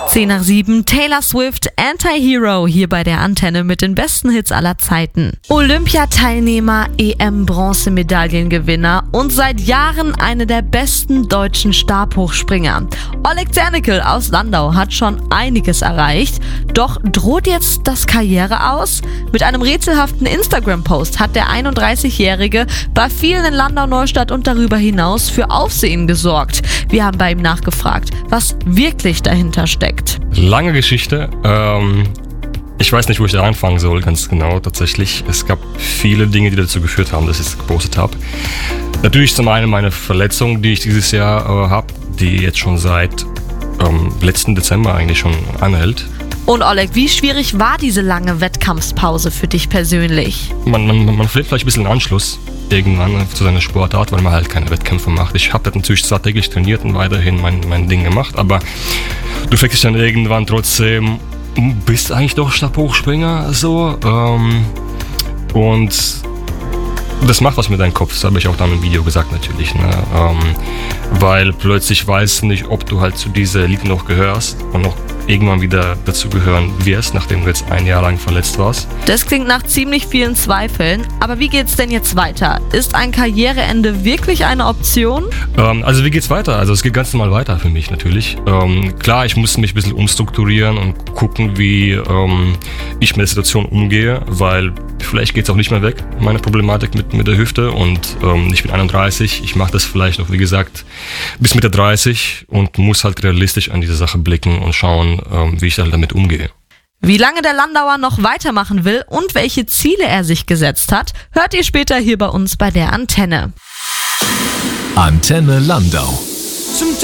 10 nach 7, Taylor Swift, Anti-Hero hier bei der Antenne mit den besten Hits aller Zeiten. Olympiateilnehmer, EM-Bronzemedaillengewinner und seit Jahren eine der besten deutschen Stabhochspringer. Oleg Zernickel aus Landau hat schon einiges erreicht, doch droht jetzt das Karriere aus? Mit einem rätselhaften Instagram-Post hat der 31-Jährige bei vielen in Landau-Neustadt und darüber hinaus für Aufsehen gesorgt. Wir haben bei ihm nachgefragt, was wirklich dahinter steckt. Lange Geschichte. Ich weiß nicht, wo ich da anfangen soll, ganz genau tatsächlich. Es gab viele Dinge, die dazu geführt haben, dass ich es gepostet habe. Natürlich zum einen meine Verletzung, die ich dieses Jahr habe, die jetzt schon seit letzten Dezember eigentlich schon anhält. Und Oleg, wie schwierig war diese lange Wettkampfpause für dich persönlich? Man verliert vielleicht ein bisschen Anschluss irgendwann zu seiner Sportart, weil man halt keine Wettkämpfe macht. Ich habe natürlich strategisch trainiert und weiterhin mein Ding gemacht, aber du fragst dich dann irgendwann trotzdem, bist du eigentlich doch Stabhochspringer so? Und das macht was mit deinem Kopf, das habe ich auch dann im Video gesagt natürlich, ne? Weil plötzlich weißt du nicht, ob du halt zu dieser Elite noch gehörst und noch irgendwann wieder dazu gehören wirst, nachdem du jetzt ein Jahr lang verletzt warst. Das klingt nach ziemlich vielen Zweifeln, aber wie geht's denn jetzt weiter? Ist ein Karriereende wirklich eine Option? Also wie geht's weiter? Also es geht ganz normal weiter für mich natürlich. Klar, ich muss mich ein bisschen umstrukturieren und gucken, wie ich mit der Situation umgehe, weil vielleicht geht's auch nicht mehr weg, meine Problematik mit der Hüfte, und ich bin 31, ich mache das vielleicht noch, wie gesagt, bis Mitte 30 und muss halt realistisch an diese Sache blicken und schauen, wie ich halt damit umgehe. Wie lange der Landauer noch weitermachen will und welche Ziele er sich gesetzt hat, hört ihr später hier bei uns bei der Antenne. Antenne Landau.